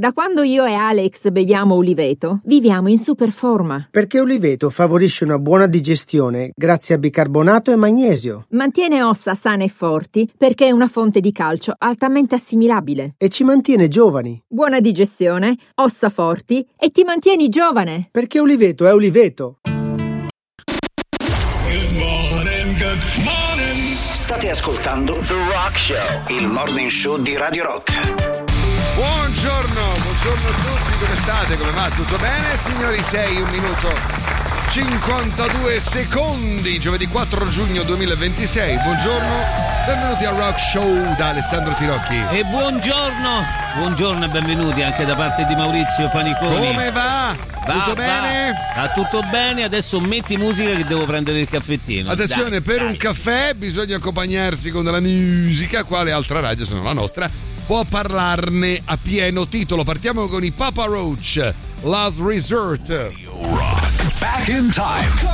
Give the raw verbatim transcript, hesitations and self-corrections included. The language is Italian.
Da quando io e Alex beviamo Uliveto, viviamo in super forma. Perché Uliveto favorisce una buona digestione grazie a bicarbonato e magnesio. Mantiene ossa sane e forti perché è una fonte di calcio altamente assimilabile. E ci mantiene giovani. Buona digestione, ossa forti e ti mantieni giovane. Perché Uliveto è Uliveto. Good morning, good morning. State ascoltando The Rock Show, il morning show di Radio Rock. Buongiorno, buongiorno a tutti, come state? Come va? Tutto bene? Signori, sei, un minuto cinquantadue secondi, giovedì quattro giugno duemilaventisei. Buongiorno, benvenuti al Rock Show da Alessandro Tirocchi. E buongiorno, buongiorno e benvenuti anche da parte di Maurizio Paniconi. Come va? Va, tutto va, bene? Va tutto bene, adesso metti musica che devo prendere il caffettino. Attenzione, dai, per dai. un caffè bisogna accompagnarsi con della musica. Quale altra radio, se non la nostra, può parlarne a pieno titolo? Partiamo con i Papa Roach, Last Resort. Back in time.